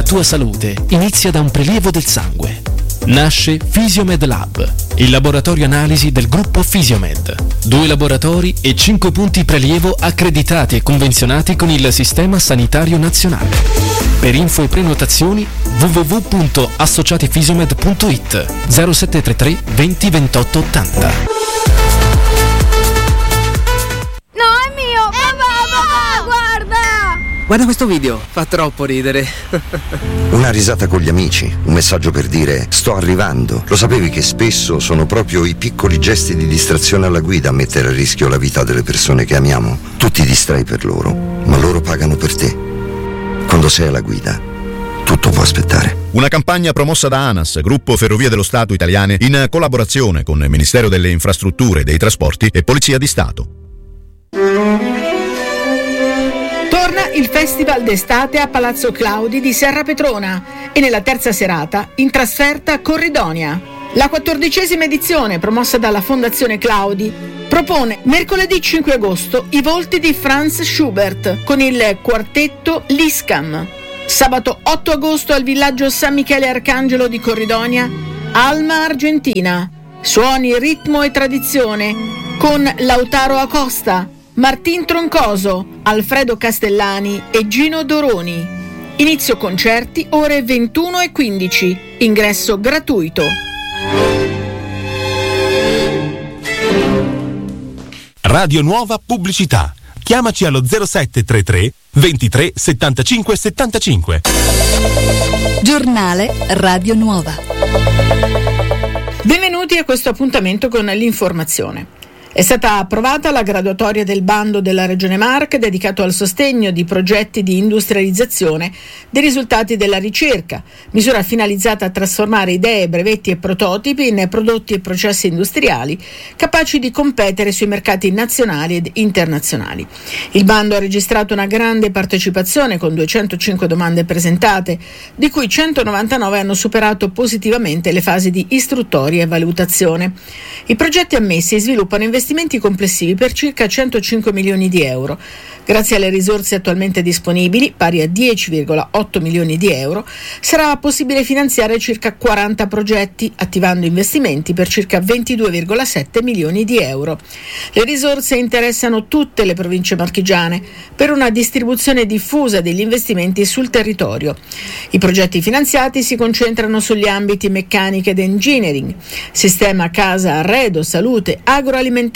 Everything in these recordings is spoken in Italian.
tua salute inizia da un prelievo del sangue. Nasce Fisiomed Lab, il laboratorio analisi del gruppo Fisiomed. 2 laboratori e 5 punti prelievo accreditati e convenzionati con il Sistema Sanitario Nazionale. Per info e prenotazioni www.associatifisiomed.it 0733 20 28 80. Guarda questo video, fa troppo ridere. Una risata con gli amici, un messaggio per dire sto arrivando. Lo sapevi che spesso sono proprio i piccoli gesti di distrazione alla guida a mettere a rischio la vita delle persone che amiamo? Tu ti distrai per loro, ma loro pagano per te. Quando sei alla guida, tutto può aspettare. Una campagna promossa da ANAS, Gruppo Ferrovie dello Stato Italiane, in collaborazione con il Ministero delle Infrastrutture e dei Trasporti e Polizia di Stato. Torna il Festival d'estate a Palazzo Claudi di Serra Petrona e nella terza serata in trasferta a Corridonia. La 14ª edizione, promossa dalla Fondazione Claudi, propone mercoledì 5 agosto i volti di Franz Schubert con il quartetto Liscam. Sabato 8 agosto al villaggio San Michele Arcangelo di Corridonia, Alma Argentina. Suoni, ritmo e tradizione con Lautaro Acosta, Martin Troncoso, Alfredo Castellani e Gino Doroni. Inizio concerti ore 21:15. Ingresso gratuito. Radio Nuova Pubblicità. Chiamaci allo 0733 23 75 75. Giornale Radio Nuova. Benvenuti a questo appuntamento con l'informazione. È stata approvata la graduatoria del bando della Regione Marche dedicato al sostegno di progetti di industrializzazione dei risultati della ricerca, misura finalizzata a trasformare idee, brevetti e prototipi in prodotti e processi industriali capaci di competere sui mercati nazionali ed internazionali. Il bando ha registrato una grande partecipazione con 205 domande presentate, di cui 199 hanno superato positivamente le fasi di istruttoria e valutazione. I progetti ammessi sviluppano investimenti complessivi per circa 105 milioni di euro. Grazie alle risorse attualmente disponibili, pari a 10,8 milioni di euro, sarà possibile finanziare circa 40 progetti, attivando investimenti per circa 22,7 milioni di euro. Le risorse interessano tutte le province marchigiane per una distribuzione diffusa degli investimenti sul territorio. I progetti finanziati si concentrano sugli ambiti meccanica ed engineering, sistema casa arredo, salute, agroalimentare,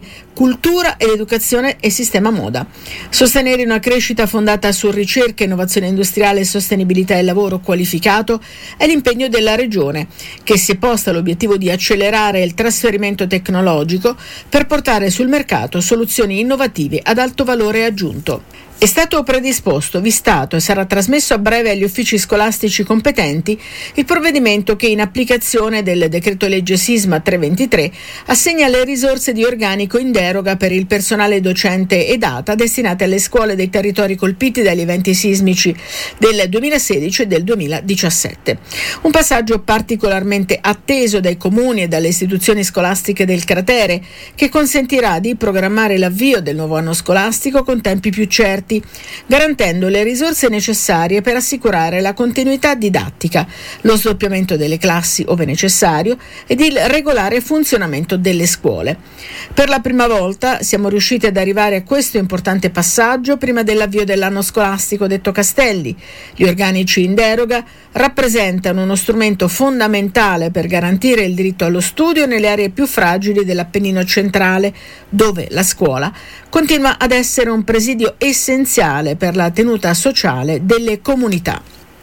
cultura ed educazione e sistema moda. Sostenere una crescita fondata su ricerca, innovazione industriale, sostenibilità e lavoro qualificato è l'impegno della Regione, che si è posta l'obiettivo di accelerare il trasferimento tecnologico per portare sul mercato soluzioni innovative ad alto valore aggiunto. È stato predisposto, vistato e sarà trasmesso a breve agli uffici scolastici competenti il provvedimento che, in applicazione del decreto legge Sisma 323, assegna le risorse di organico in deroga per il personale docente ed ATA destinate alle scuole dei territori colpiti dagli eventi sismici del 2016 e del 2017. Un passaggio particolarmente atteso dai comuni e dalle istituzioni scolastiche del cratere, che consentirà di programmare l'avvio del nuovo anno scolastico con tempi più certi, garantendo le risorse necessarie per assicurare la continuità didattica, lo sdoppiamento delle classi ove necessario ed il regolare funzionamento delle scuole. Per la prima volta siamo riusciti ad arrivare a questo importante passaggio prima dell'avvio dell'anno scolastico, detto Castelli. Gli organici in deroga rappresentano uno strumento fondamentale per garantire il diritto allo studio nelle aree più fragili dell'Appennino centrale, dove la scuola continua ad essere un presidio essenziale per la tenuta sociale delle comunità.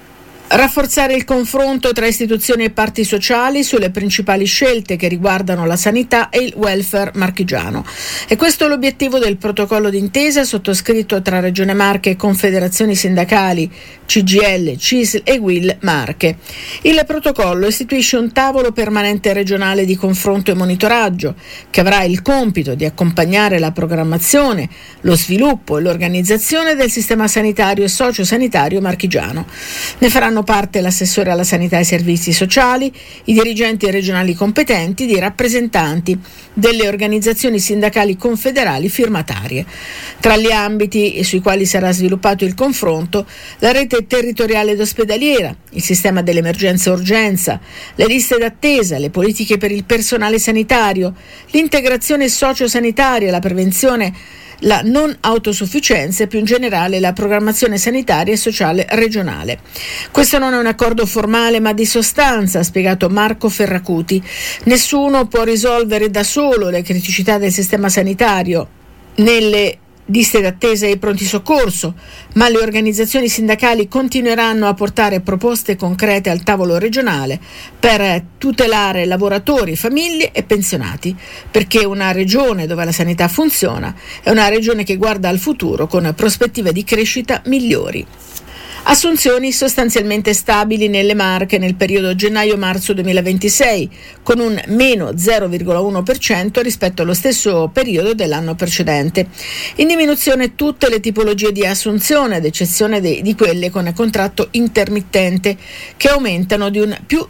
Rafforzare il confronto tra istituzioni e parti sociali sulle principali scelte che riguardano la sanità e il welfare marchigiano. E questo è l'obiettivo del protocollo d'intesa sottoscritto tra Regione Marche e confederazioni sindacali CGIL, CISL e UIL Marche. Il protocollo istituisce un tavolo permanente regionale di confronto e monitoraggio che avrà il compito di accompagnare la programmazione, lo sviluppo e l'organizzazione del sistema sanitario e sociosanitario marchigiano. Ne faranno prenderanno parte l'assessore alla sanità e ai servizi sociali, i dirigenti regionali competenti, i rappresentanti delle organizzazioni sindacali confederali firmatarie. Tra gli ambiti sui quali sarà sviluppato il confronto, la rete territoriale ed ospedaliera, il sistema dell'emergenza e urgenza, le liste d'attesa, le politiche per il personale sanitario, l'integrazione sociosanitaria, la prevenzione, la non autosufficienza e più in generale la programmazione sanitaria e sociale regionale. Questo non è un accordo formale ma di sostanza, ha spiegato Marco Ferracuti. Nessuno può risolvere da solo le criticità del sistema sanitario nelle liste d'attesa e pronti soccorso, ma le organizzazioni sindacali continueranno a portare proposte concrete al tavolo regionale per tutelare lavoratori, famiglie e pensionati, perché una regione dove la sanità funziona è una regione che guarda al futuro con prospettive di crescita migliori. Assunzioni sostanzialmente stabili nelle Marche nel periodo gennaio-marzo 2026, con un meno 0,1% rispetto allo stesso periodo dell'anno precedente. In diminuzione tutte le tipologie di assunzione, ad eccezione di quelle con contratto intermittente, che aumentano di un più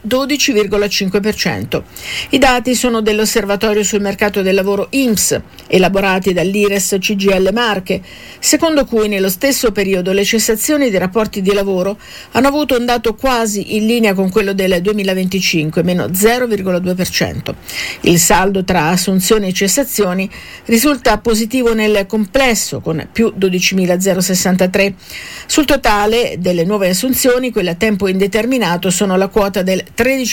12,5%. I dati sono dell'Osservatorio sul mercato del lavoro INPS, elaborati dall'IRES CGIL Marche, secondo cui nello stesso periodo le cessazioni dei rapporti di lavoro hanno avuto un dato quasi in linea con quello del 2025, meno 0,2%. Il saldo tra assunzioni e cessazioni risulta positivo nel complesso, con più 12.063. Sul totale delle nuove assunzioni, quelle a tempo indeterminato sono la quota del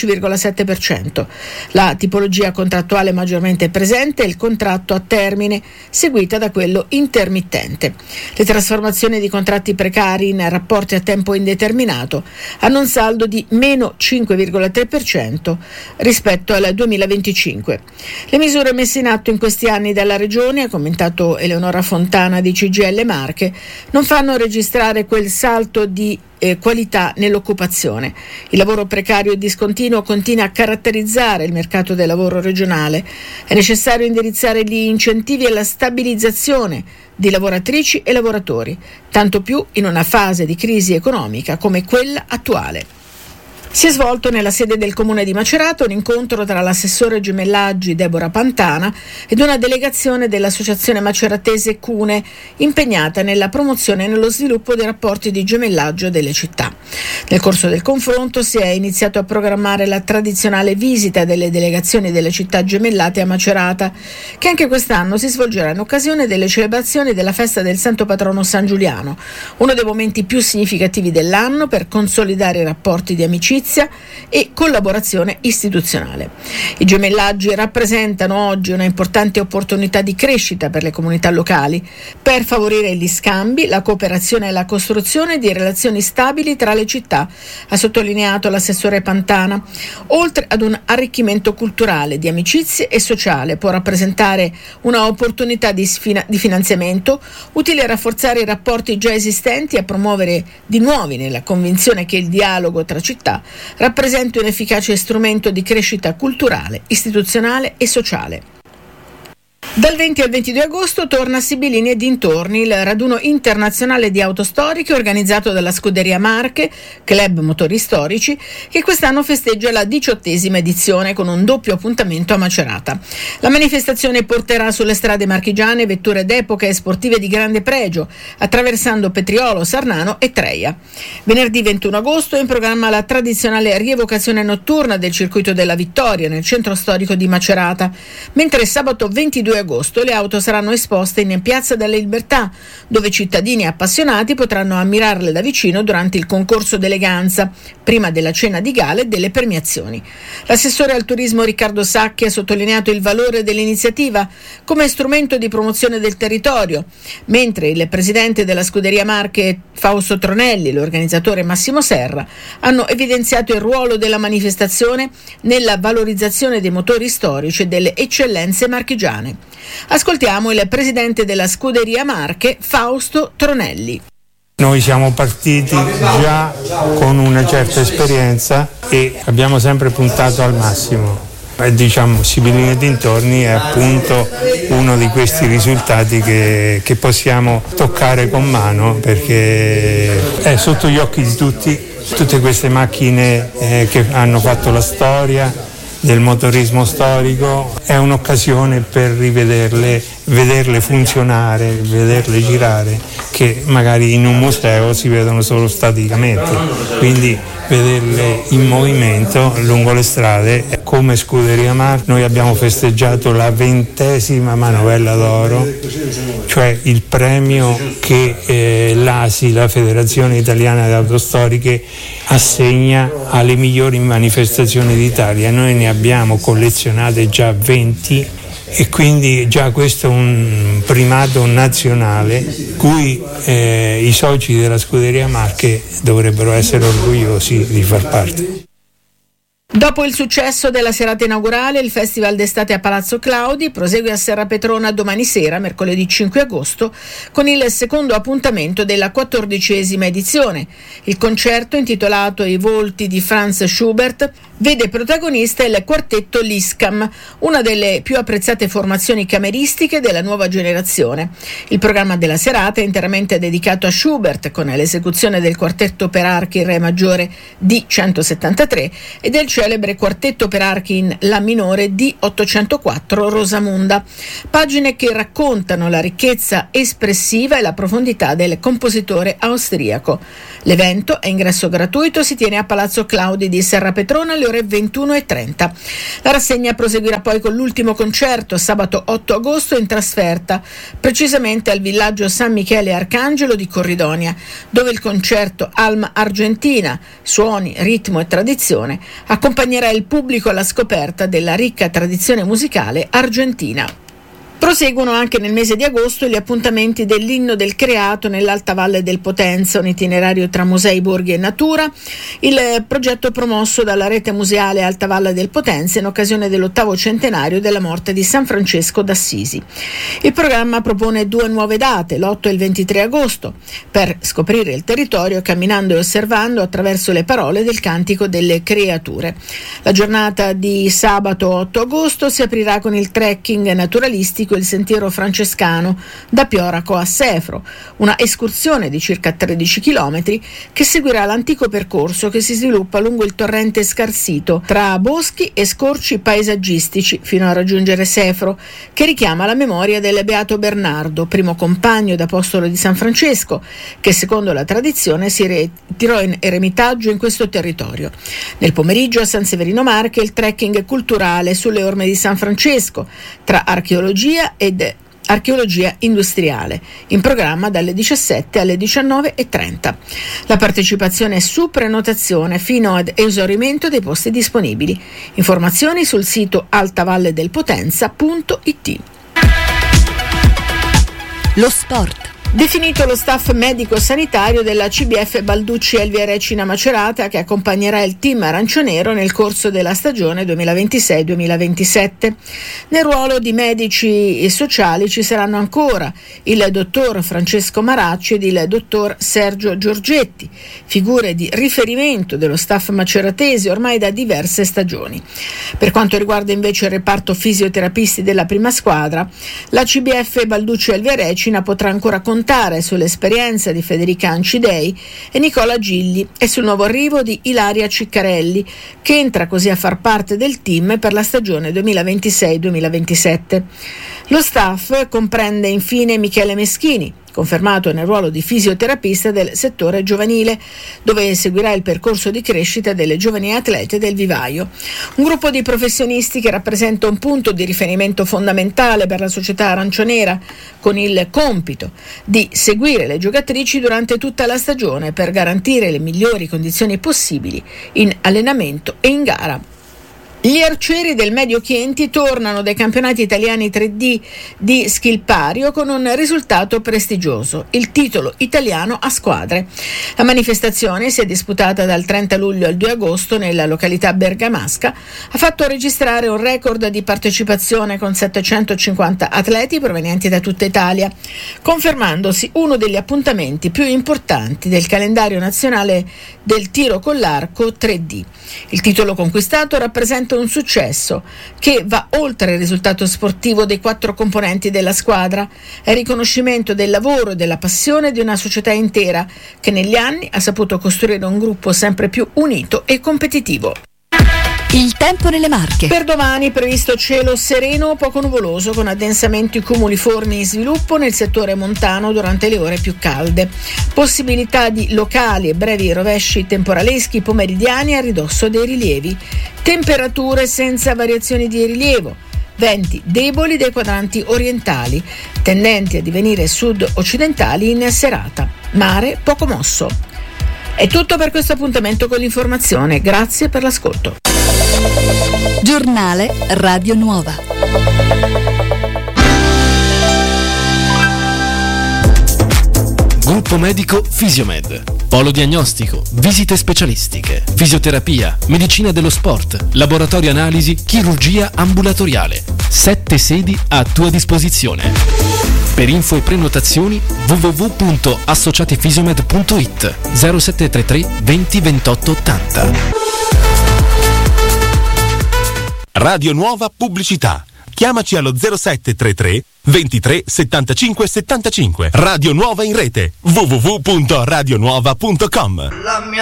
13,7%. La tipologia contrattuale maggiormente presente è il contratto a termine, seguita da quello intermittente. Le trasformazioni di contratti precari in rapporti a tempo indeterminato hanno un saldo di meno 5,3% rispetto al 2025. Le misure messe in atto in questi anni dalla Regione, ha commentato Eleonora Fontana di CGIL Marche, non fanno registrare quel salto di qualità nell'occupazione. Il lavoro precario e discontinuo continua a caratterizzare il mercato del lavoro regionale. È necessario indirizzare gli incentivi alla stabilizzazione di lavoratrici e lavoratori, tanto più in una fase di crisi economica come quella attuale. Si è svolto nella sede del Comune di Macerata un incontro tra l'assessore gemellaggi Deborah Pantana ed una delegazione dell'Associazione Maceratese CUNE impegnata nella promozione e nello sviluppo dei rapporti di gemellaggio delle città. Nel corso del confronto si è iniziato a programmare la tradizionale visita delle delegazioni delle città gemellate a Macerata, che anche quest'anno si svolgerà in occasione delle celebrazioni della festa del Santo Patrono San Giuliano, uno dei momenti più significativi dell'anno per consolidare i rapporti di amicizia e collaborazione istituzionale. I gemellaggi rappresentano oggi una importante opportunità di crescita per le comunità locali, per favorire gli scambi, la cooperazione e la costruzione di relazioni stabili tra le città, ha sottolineato l'assessore Pantana. Oltre ad un arricchimento culturale, di amicizie e sociale, può rappresentare una opportunità di finanziamento utile a rafforzare i rapporti già esistenti e a promuovere di nuovi, nella convinzione che il dialogo tra città rappresenti un efficace strumento di crescita culturale, istituzionale e sociale. Dal 20 al 22 agosto torna a Sibilini e dintorni il raduno internazionale di auto storiche organizzato dalla Scuderia Marche, Club Motori Storici, che quest'anno festeggia la 18ª edizione con un doppio appuntamento a Macerata. La manifestazione porterà sulle strade marchigiane vetture d'epoca e sportive di grande pregio, attraversando Petriolo, Sarnano e Treia. Venerdì 21 agosto è in programma la tradizionale rievocazione notturna del Circuito della Vittoria nel centro storico di Macerata, mentre sabato 22 agosto le auto saranno esposte in Piazza della Libertà, dove cittadini appassionati potranno ammirarle da vicino durante il concorso d'eleganza, prima della cena di gala e delle premiazioni. L'assessore al turismo Riccardo Sacchi ha sottolineato il valore dell'iniziativa come strumento di promozione del territorio, mentre il presidente della Scuderia Marche Fausto Tronelli e l'organizzatore Massimo Serra hanno evidenziato il ruolo della manifestazione nella valorizzazione dei motori storici e delle eccellenze marchigiane. Ascoltiamo il presidente della Scuderia Marche, Fausto Tronelli. Noi siamo partiti già con una certa esperienza e abbiamo sempre puntato al massimo. Sibillino e dintorni è appunto uno di questi risultati che possiamo toccare con mano, perché è sotto gli occhi di tutte queste macchine che hanno fatto la storia del motorismo storico. È un'occasione per rivederle, vederle funzionare, vederle girare, che magari in un museo si vedono solo staticamente, quindi vederle in movimento lungo le strade. Come Scuderia Marche noi abbiamo festeggiato la 20ª manovella d'oro, cioè il premio che l'ASI, la Federazione Italiana di Autostoriche, assegna alle migliori manifestazioni d'Italia. Noi ne abbiamo collezionate già 20 e quindi già questo è un primato nazionale cui i soci della Scuderia Marche dovrebbero essere orgogliosi di far parte. Dopo il successo della serata inaugurale, il Festival d'estate a Palazzo Claudi prosegue a Serra Petrona domani sera, mercoledì 5 agosto, con il secondo appuntamento della 14ª edizione. Il concerto, intitolato I volti di Franz Schubert, vede protagonista il quartetto Liscam, una delle più apprezzate formazioni cameristiche della nuova generazione. Il programma della serata è interamente dedicato a Schubert, con l'esecuzione del quartetto per archi in Re maggiore D173 e del celebre quartetto per archi in La minore D804 Rosamunda, pagine che raccontano la ricchezza espressiva e la profondità del compositore austriaco. L'evento a ingresso gratuito si tiene a Palazzo Claudi di Serra Petrona alle ore 21:30. La rassegna proseguirà poi con l'ultimo concerto sabato 8 agosto in trasferta, precisamente al villaggio San Michele Arcangelo di Corridonia, dove il concerto Alma Argentina, suoni, ritmo e tradizione, accompagnerà il pubblico alla scoperta della ricca tradizione musicale argentina. Proseguono anche nel mese di agosto gli appuntamenti dell'Inno del Creato nell'Alta Valle del Potenza, un itinerario tra musei, borghi e natura, il progetto promosso dalla rete museale Alta Valle del Potenza in occasione dell'8° centenario della morte di San Francesco d'Assisi. Il programma propone 2 nuove date, l'8 e il 23 agosto, per scoprire il territorio camminando e osservando attraverso le parole del Cantico delle Creature. La giornata di sabato 8 agosto si aprirà con il trekking naturalistico Il Sentiero Francescano da Pioraco a Sefro, una escursione di circa 13 km che seguirà l'antico percorso che si sviluppa lungo il torrente Scarsito tra boschi e scorci paesaggistici fino a raggiungere Sefro, che richiama la memoria del Beato Bernardo, primo compagno ed apostolo di San Francesco, che secondo la tradizione si ritirò in eremitaggio in questo territorio. Nel pomeriggio a San Severino Marche il trekking culturale sulle orme di San Francesco tra archeologia ed archeologia industriale, in programma dalle 17 alle 19:30. La partecipazione è su prenotazione fino ad esaurimento dei posti disponibili. Informazioni sul sito altavalledelpotenza.it. Lo sport. Definito lo staff medico-sanitario della CBF Balducci Elvia Recina Macerata, che accompagnerà il team aranciονero nel corso della stagione 2026-2027. Nel ruolo di medici e sociali ci saranno ancora il dottor Francesco Maracci ed il dottor Sergio Giorgetti, figure di riferimento dello staff maceratese ormai da diverse stagioni. Per quanto riguarda invece il reparto fisioterapisti della prima squadra, la CBF Balducci Elvia Recina potrà ancora contare sull'esperienza di Federica Ancidei e Nicola Gigli e sul nuovo arrivo di Ilaria Ciccarelli, che entra così a far parte del team per la stagione 2026-2027. Lo staff comprende infine Michele Meschini, confermato nel ruolo di fisioterapista del settore giovanile, dove seguirà il percorso di crescita delle giovani atlete del vivaio. Un gruppo di professionisti che rappresenta un punto di riferimento fondamentale per la società aranciονera, con il compito di seguire le giocatrici durante tutta la stagione per garantire le migliori condizioni possibili in allenamento e in gara. Gli arcieri del Medio Chienti tornano dai campionati italiani 3D di Schilpario con un risultato prestigioso, il titolo italiano a squadre. La manifestazione, si è disputata dal 30 luglio al 2 agosto nella località bergamasca, ha fatto registrare un record di partecipazione con 750 atleti provenienti da tutta Italia, confermandosi uno degli appuntamenti più importanti del calendario nazionale del tiro con l'arco 3D. Il titolo conquistato rappresenta sempre un successo che va oltre il risultato sportivo dei 4 componenti della squadra. È riconoscimento del lavoro e della passione di una società intera che negli anni ha saputo costruire un gruppo sempre più unito e competitivo. Il tempo nelle Marche. Per domani è previsto cielo sereno o poco nuvoloso con addensamenti cumuliformi in sviluppo nel settore montano durante le ore più calde. Possibilità di locali e brevi rovesci temporaleschi pomeridiani a ridosso dei rilievi. Temperature senza variazioni di rilievo. Venti deboli dai quadranti orientali, tendenti a divenire sud-occidentali in serata. Mare poco mosso. È tutto per questo appuntamento con l'informazione. Grazie per l'ascolto. Giornale Radio Nuova. Gruppo medico Fisiomed. Polo diagnostico, visite specialistiche, fisioterapia, medicina dello sport, laboratorio analisi, chirurgia ambulatoriale. 7 sedi a tua disposizione. Per info e prenotazioni www.associatifisiomed.it 0733 20 28 80. Radio Nuova Pubblicità. Chiamaci allo 0733 23 75 75. Radio Nuova in rete www.radionuova.com.